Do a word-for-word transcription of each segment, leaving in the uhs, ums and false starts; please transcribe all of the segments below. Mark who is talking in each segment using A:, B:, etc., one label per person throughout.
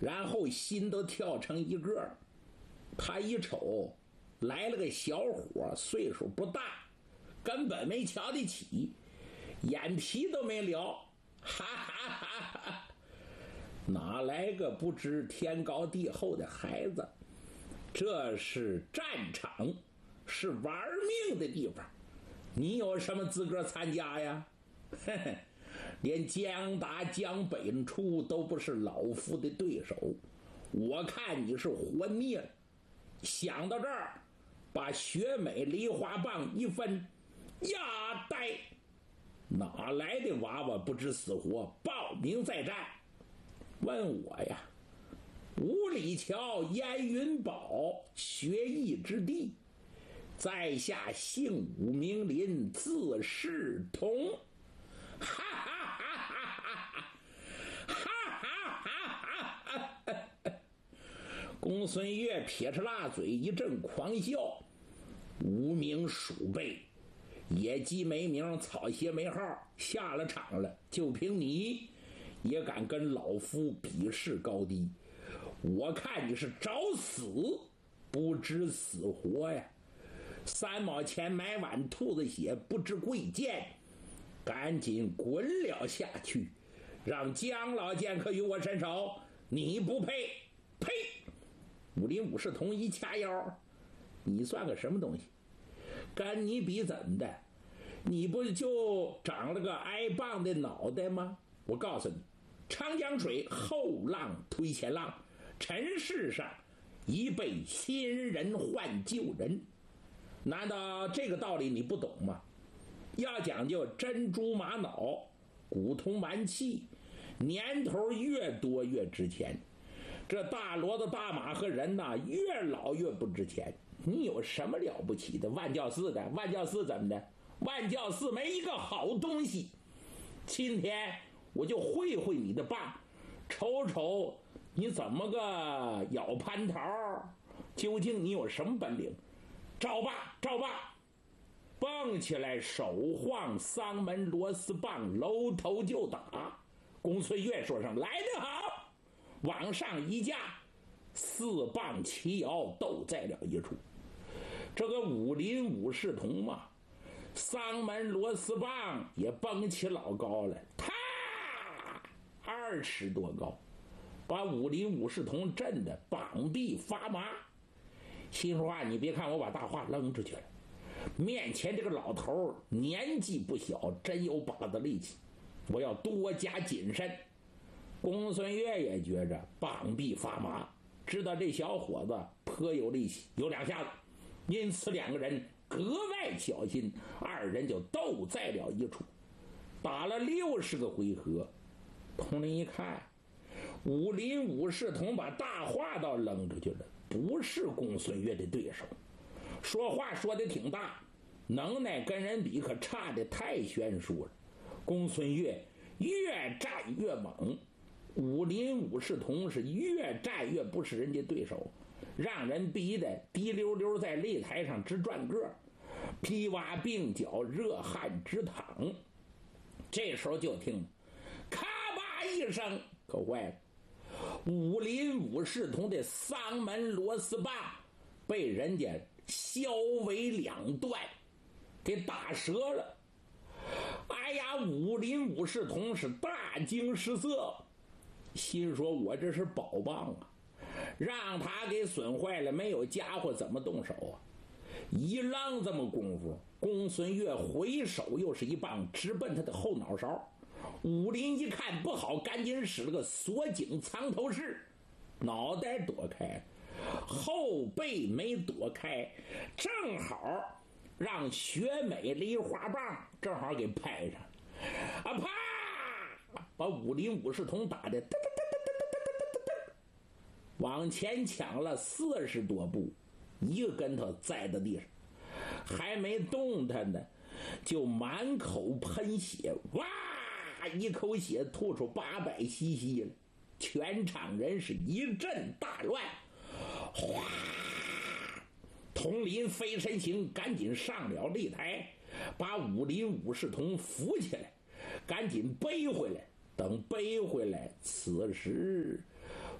A: 然后心都跳成一个。他一瞅，来了个小伙，岁数不大，根本没瞧得起，眼皮都没撩，哈哈哈哈！哪来个不知天高地厚的孩子？这是战场，是玩命的地方，你有什么资格参加呀？嘿嘿，连将打江北处都不是老夫的对手，我看你是活腻了。想到这儿，把雪美梨花棒一分，呀呆！哪来的娃娃不知死活，报名再战？问我呀，五里桥烟云堡学艺之地，在下姓武名林，字世同。哈哈哈哈哈哈哈哈哈哈！公孙越撇着辣嘴一阵狂笑，无名鼠辈，野鸡没名，草鞋没号，下了场了，就凭你也敢跟老夫比试高低？我看你是找死，不知死活呀！三毛钱买碗兔子血，不知贵贱，赶紧滚了下去，让姜老剑客与我伸手！你不配！呸！武林武士同一掐腰，你算个什么东西？跟你比怎么的？你不就长了个挨棒的脑袋吗？我告诉你，长江水后浪推前浪，尘世上一辈新人换旧人，难道这个道理你不懂吗？要讲究珍珠玛瑙，古铜玩器，年头越多越值钱。这大骡子大马和人呐，越老越不值钱。你有什么了不起的？万教寺的，万教寺怎么的？万教寺没一个好东西。今天我就会会你的棒，瞅瞅你怎么个咬蟠桃，究竟你有什么本领？招吧，招吧！蹦起来，手晃丧门螺丝棒，搂头就打。公孙越说声来得好，往上一架，四棒齐摇，斗在了一处。这个武林武士同嘛，丧门螺丝棒也蹦起老高了，他二尺多高，把武林武士同震得膀臂发麻。心说话，你别看我把大话扔出去了，面前这个老头年纪不小，真有把子力气，我要多加谨慎。公孙越也觉着膀臂发麻，知道这小伙子颇有力气，有两下子，因此两个人格外小心，二人就斗在了一处，打了六十个回合。同仁一看，武林武士同把大话倒扔出去了，不是公孙越的对手，说话说的挺大，能耐跟人比可差的太悬殊了。公孙越越战越猛，武林武士同是越战越不是人家对手，让人逼得滴溜溜在擂台上直转个，劈洼并脚，热汗直淌。这时候就听咔吧一声，可坏了，武林武士同的丧门螺丝棒被人家削为两段，给打折了。哎呀，武林武士同是大惊失色，心说我这是宝棒啊，让他给损坏了，没有家伙怎么动手啊？一愣这么功夫，公孙越回手又是一棒，直奔他的后脑勺。武林一看不好，赶紧使了个锁颈藏头式，脑袋躲开，后背没躲开，正好让雪美梨花棒正好给拍上，啊啪！把武林武士同打的哒哒哒哒哒哒哒哒，往前抢了四十多步，一个跟头栽到地上，还没动弹呢，就满口喷血，哇！一口血吐出八百西西了，全场人是一阵大乱，哗！佟林飞身行，赶紧上了擂台，把武林武士同扶起来，赶紧背回来。等背回来，此时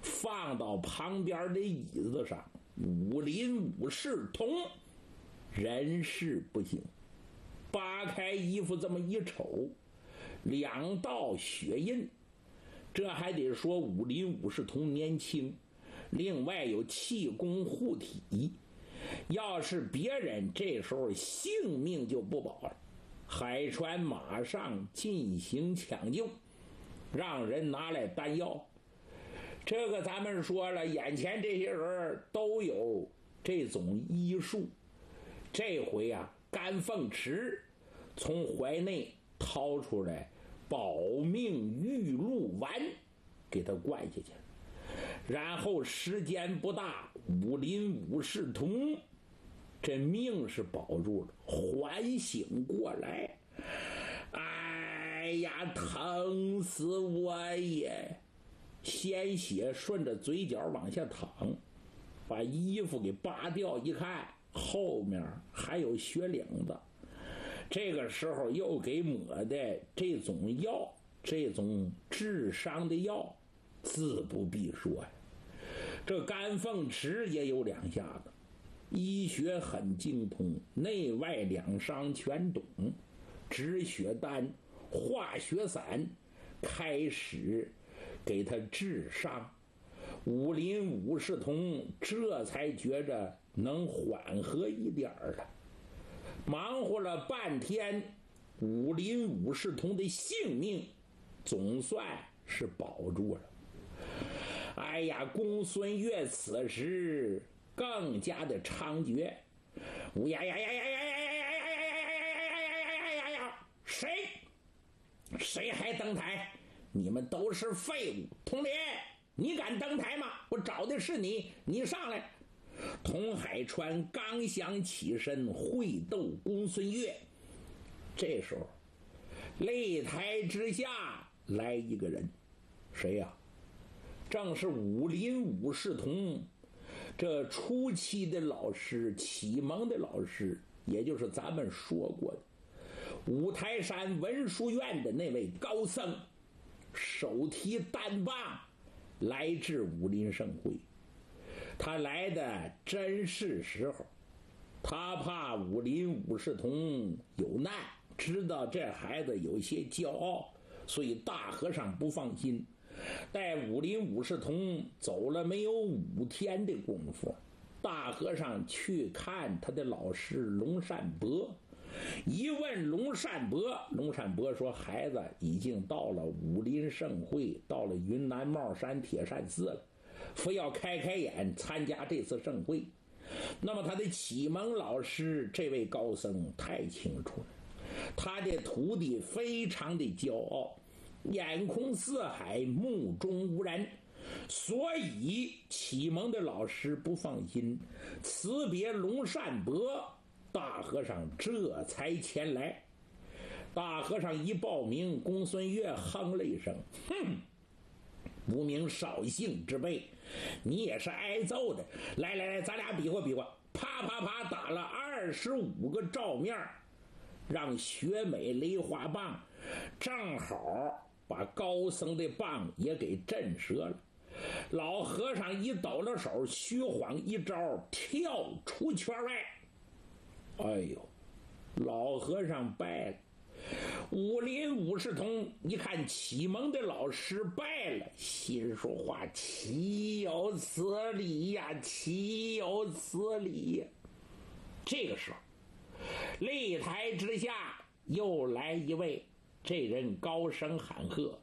A: 放到旁边的椅子上。武林武士同人事不省，扒开衣服这么一瞅，两道血印，这还得说武林武士同年轻，另外有气功护体，要是别人这时候性命就不保了。海川马上进行抢救，让人拿来丹药。这个咱们说了，眼前这些人都有这种医术。这回啊，甘凤池从怀内掏出来保命玉露丸，给他灌下去。然后时间不大，武林武士同这命是保住了，缓醒过来。哎呀，疼死我也！鲜血顺着嘴角往下淌，把衣服给扒掉一看，后面还有血领子。这个时候又给抹的这种药，这种治伤的药，自不必说呀。这甘凤池也有两下子，医学很精通，内外两伤全懂，止血丹、化血散，开始给他治伤。武林武士同这才觉着能缓和一点了。忙活了半天，武林武士同的性命总算是保住了。哎呀，公孙越此时更加的猖獗，乌呀呀呀呀呀呀呀呀呀呀呀呀呀呀！谁谁还登台？你们都是废物！童林，你敢登台吗？我找的是你，你上来！童海川刚想起身会斗公孙越，这时候擂台之下来一个人，谁呀、啊？正是武林武士同这初期的老师，启蒙的老师，也就是咱们说过的五台山文殊院的那位高僧，手提单棒来至武林盛会。他来的真是时候，他怕武林武士同有难，知道这孩子有些骄傲，所以大和尚不放心。待武林武士同走了没有五天的功夫，大和尚去看他的老师龙善伯，一问龙善伯，龙善伯说孩子已经到了武林盛会，到了云南帽山铁扇寺了，非要开开眼参加这次盛会。那么他的启蒙老师这位高僧太清楚了，他的徒弟非常的骄傲，眼空四海，目中无人，所以启蒙的老师不放心，辞别龙善伯，大和尚这才前来。大和尚一报名，公孙越哼了一声，哼，无名少姓之辈，你也是挨揍的。来来来，咱俩比划比划，啪啪啪打了二十五个照面，让雪美雷花棒正好把高僧的棒也给震折了。老和尚一抖了手，虚晃一招，跳出圈外。哎呦，老和尚败了。武林武士同一看启蒙的老师败了，心说话岂有此理呀，岂有此理呀！这个时候擂台之下又来一位，这人高声喊喝，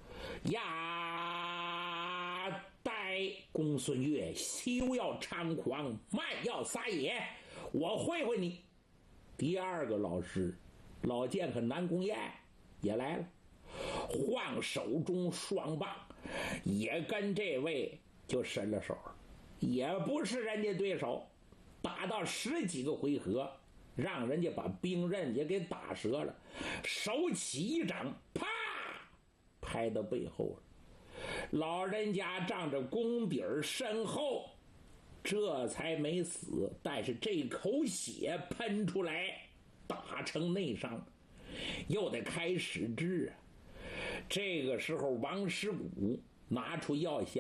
A: 呀，待公孙越休要猖狂，慢要撒野，我会会你。第二个老师老剑客南宫雁也来了，晃手中双棒，也跟这位就伸了手，也不是人家对手，打到十几个回合，让人家把兵刃也给打折了，手起一掌，啪，拍到背后了。老人家仗着功底儿深厚，这才没死，但是这口血喷出来，打成内伤，又得开始治啊。这个时候王师古拿出药箱，